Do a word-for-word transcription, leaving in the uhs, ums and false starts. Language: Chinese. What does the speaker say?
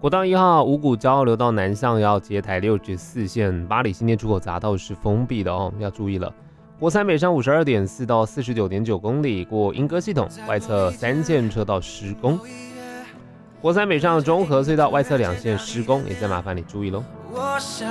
国道一号五股交流道南向要接台六十四线，八里新店出口匝道是封闭的哦，要注意了。国三北上五十二点四到四十九点九公里，过莺歌系统外侧三线车道施工。国三北上中和隧道外侧两线施工，也再麻烦你注意喽。